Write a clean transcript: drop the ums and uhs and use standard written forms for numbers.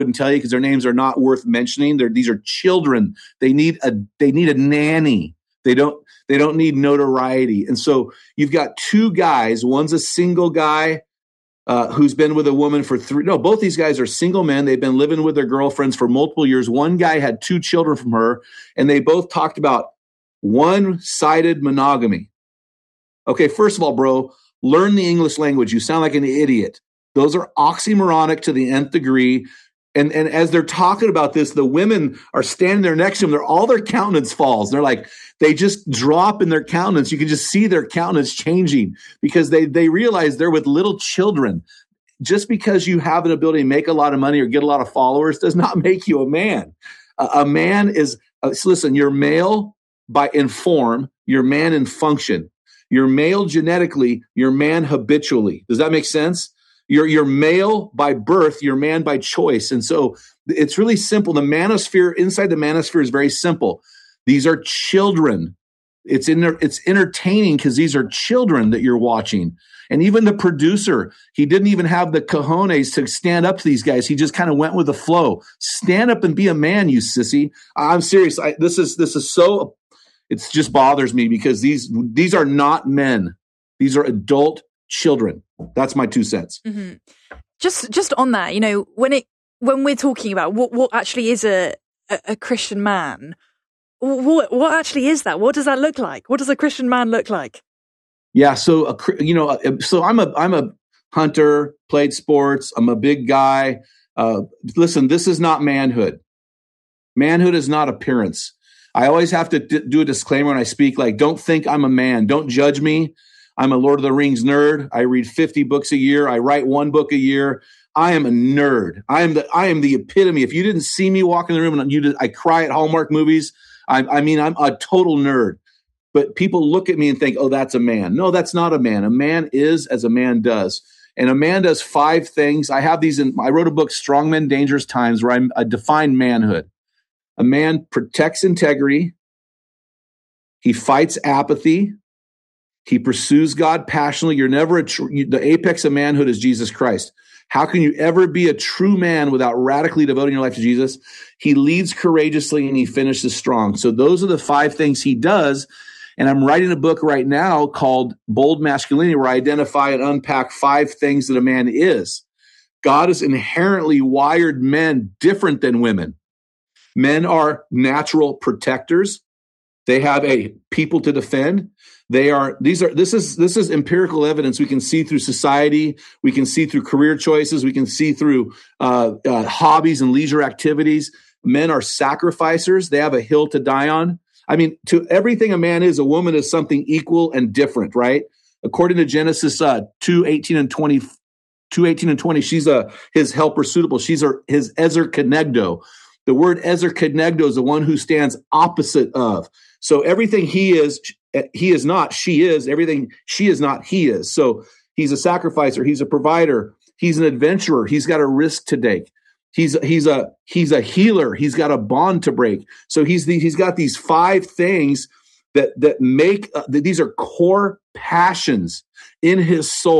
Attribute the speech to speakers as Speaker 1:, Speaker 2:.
Speaker 1: couldn't tell you because their names are not worth mentioning. These are children. They need a nanny. They don't need notoriety. And so you've got two guys. One's a single guy who's been with a woman for both these guys are single men. They've been living with their girlfriends for multiple years. One guy had 2 children from her, and they both talked about one-sided monogamy. Okay, first of all, bro, learn the English language. You sound like an idiot. Those are oxymoronic to the nth degree. And as they're talking about this, the women are standing there next to them. All their countenance falls. They're like, they just drop in their countenance. You can just see their countenance changing because they realize they're with little children. Just because you have an ability to make a lot of money or get a lot of followers does not make you a man. A man is, listen, you're male in form, you're man in function. You're male genetically, you're man habitually. Does that make sense? You're male by birth, you're man by choice. And so it's really simple. The manosphere, inside the manosphere is very simple. These are children. It's entertaining because these are children that you're watching. And even the producer, he didn't even have the cojones to stand up to these guys. He just kind of went with the flow. Stand up and be a man, you sissy. I'm serious. This is so, it just bothers me because these are not men. These are adult children. That's my 2 cents.
Speaker 2: Mm-hmm. Just on that, when we're talking about what actually is a Christian man, what actually is that? What does that look like? What does a Christian man look like?
Speaker 1: Yeah, so I'm a hunter, played sports. I'm a big guy. Listen, this is not manhood. Manhood is not appearance. I always have to do a disclaimer when I speak, like, don't think I'm a man. Don't judge me. I'm a Lord of the Rings nerd. I read 50 books a year. I write 1 book a year. I am a nerd. I am the epitome. If you didn't see me walk in the room and I cry at Hallmark movies, I'm a total nerd. But people look at me and think, oh, that's a man. No, that's not a man. A man is as a man does. And a man does 5 things. I have these I wrote a book, Strong Men, Dangerous Times, where I define manhood. A man protects integrity. He fights apathy. He pursues God passionately. You're never the apex of manhood is Jesus Christ. How can you ever be a true man without radically devoting your life to Jesus? He leads courageously and he finishes strong. So those are the 5 things he does. And I'm writing a book right now called Bold Masculinity, where I identify and unpack 5 things that a man is. God has inherently wired men different than women. Men are natural protectors. They have a people to defend. This is empirical evidence we can see through society. We can see through career choices. We can see through hobbies and leisure activities. Men are sacrificers. They have a hill to die on. I mean, to everything a man is, a woman is something equal and different, right? According to Genesis 2:18 and 20, she's his helper suitable. She's his ezer kenegdo. The word ezer kenegdo is the one who stands opposite of. So everything he is not, she is. Everything she is not, he is. So he's a sacrificer. He's a provider. He's an adventurer. He's got a risk to take. He's a healer. He's got a bond to break. So he's got these 5 things that make these are core passions in his soul.